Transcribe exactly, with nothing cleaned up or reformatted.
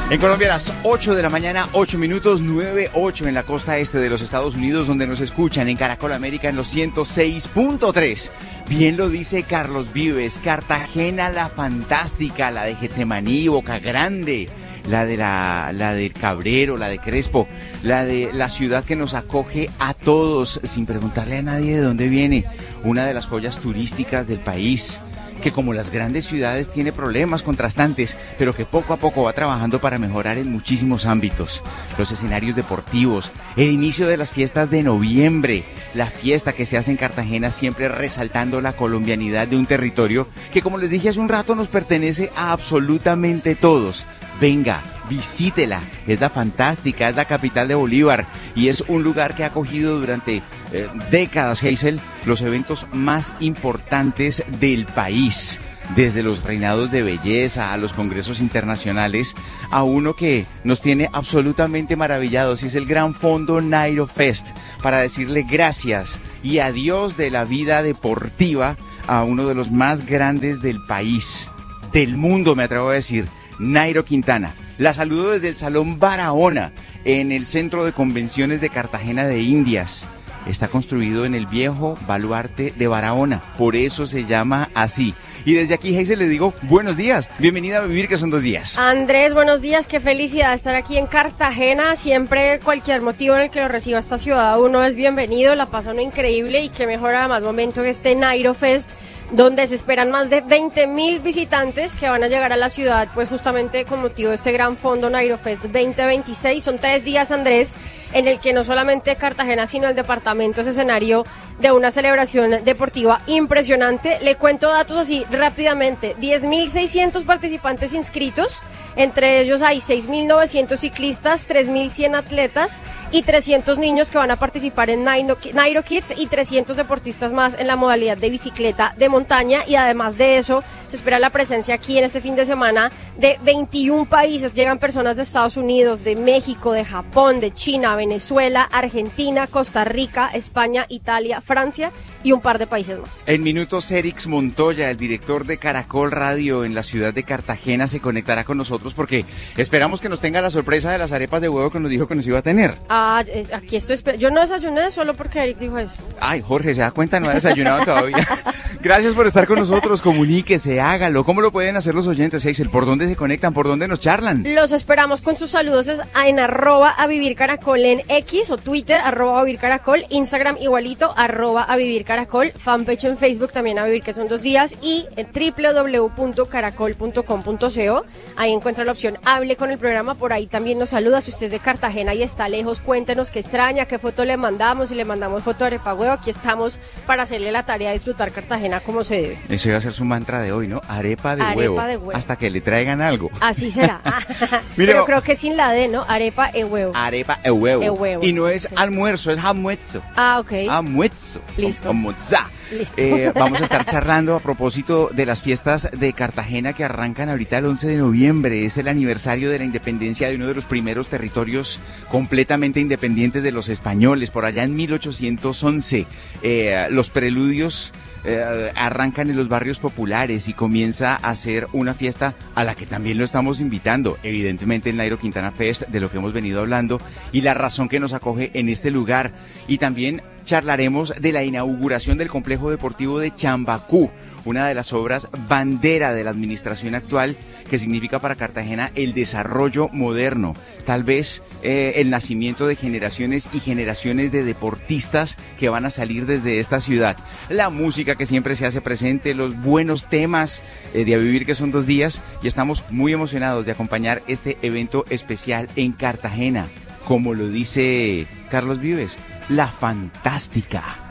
En Colombia a las ocho de la mañana, ocho minutos, nueve ocho en la costa este de los Estados Unidos, donde nos escuchan en Caracol América en los ciento seis punto tres. Bien lo dice Carlos Vives, Cartagena la fantástica, la de Getsemaní, Boca Grande, la de la, la del Cabrero, la de Crespo, la de la ciudad que nos acoge a todos sin preguntarle a nadie de dónde viene, una de las joyas turísticas del país, que como las grandes ciudades tiene problemas contrastantes, pero que poco a poco va trabajando para mejorar en muchísimos ámbitos. Los escenarios deportivos, el inicio de las fiestas de noviembre, la fiesta que se hace en Cartagena siempre resaltando la colombianidad de un territorio que, como les dije hace un rato, nos pertenece a absolutamente todos. Venga, visítela, es la fantástica, es la capital de Bolívar y es un lugar que ha acogido durante eh, décadas, Hazel, los eventos más importantes del país, desde los reinados de belleza a los congresos internacionales, a uno que nos tiene absolutamente maravillados y es el Gran Fondo Nairo Fest, para decirle gracias y adiós de la vida deportiva a uno de los más grandes del país, del mundo me atrevo a decir, Nairo Quintana. La saludo desde el Salón Barahona, en el Centro de Convenciones de Cartagena de Indias. Está construido en el viejo baluarte de Barahona, por eso se llama así. Y desde aquí, Hazel, le digo buenos días, bienvenida a Vivir, que son dos días. Andrés, buenos días, qué felicidad estar aquí en Cartagena. Siempre cualquier motivo en el que lo reciba esta ciudad, uno es bienvenido, la pasa uno increíble y qué mejor además momento que este Nairo Fest, donde se esperan más de veinte mil visitantes que van a llegar a la ciudad, pues justamente con motivo de este Gran Fondo Nairo Fest veinte veintiséis. Son tres días, Andrés, en el que no solamente Cartagena, sino el departamento es escenario de una celebración deportiva impresionante. Le cuento datos así rápidamente: diez mil seiscientos participantes inscritos, entre ellos hay seis mil novecientos ciclistas, tres mil cien atletas y trescientos niños que van a participar en Nairo, Nairo Kids y trescientos deportistas más en la modalidad de bicicleta de montaña. Y además de eso, se espera la presencia aquí en este fin de semana de veintiún países. Llegan personas de Estados Unidos, de México, de Japón, de China, Venezuela, Argentina, Costa Rica, España, Italia, Francia y un par de países más. En minutos, Erix Montoya, el director de Caracol Radio en la ciudad de Cartagena, se conectará con nosotros porque esperamos que nos tenga la sorpresa de las arepas de huevo que nos dijo que nos iba a tener. Ah, es, aquí estoy esperando. Yo no desayuné solo porque Erix dijo eso. Ay, Jorge, se da cuenta, no ha desayunado todavía. Gracias por estar con nosotros, comuníquese, hágalo. ¿Cómo lo pueden hacer los oyentes, Hazel? ¿Por dónde se conectan? ¿Por dónde nos charlan? Los esperamos con sus saludos en arroba a vivir caracol en X o Twitter, arroba a vivir caracol, Instagram igualito, arroba a vivir caracol, fanpage en Facebook también a vivir que son dos días y en doble u doble u doble u punto caracol punto com punto co. Ahí encuentra la opción hable con el programa, por ahí también nos saluda. Si usted es de Cartagena y está lejos, cuéntenos qué extraña, qué foto le mandamos, si le mandamos foto de arepa huevo, aquí estamos para hacerle la tarea de disfrutar Cartagena como se debe. Ese va a ser su mantra de hoy, ¿no? Arepa de, arepa huevo, de huevo, hasta que le traigan algo. Así será. Mira, pero creo que sin la D, ¿no? Arepa e huevo. Arepa e huevo. E huevo y no sí, es sí. almuerzo, es almuerzo. Ah, ok. Almuerzo. Listo. Almuerza. Listo. Eh, vamos a estar charlando a propósito de las fiestas de Cartagena que arrancan ahorita el once de noviembre. Es el aniversario de la independencia de uno de los primeros territorios completamente independientes de los españoles, por allá en mil ochocientos once. Eh, los preludios eh, arrancan en los barrios populares y comienza a ser una fiesta a la que también lo estamos invitando, evidentemente el Nairo Quintana Fest, de lo que hemos venido hablando, y la razón que nos acoge en este lugar. Y también charlaremos de la inauguración del complejo deportivo de Chambacú, una de las obras bandera de la administración actual, que significa para Cartagena el desarrollo moderno, tal vez eh, el nacimiento de generaciones y generaciones de deportistas que van a salir desde esta ciudad. La música que siempre se hace presente, los buenos temas eh, de A Vivir, que son dos días, y estamos muy emocionados de acompañar este evento especial en Cartagena, como lo dice Carlos Vives, la fantástica.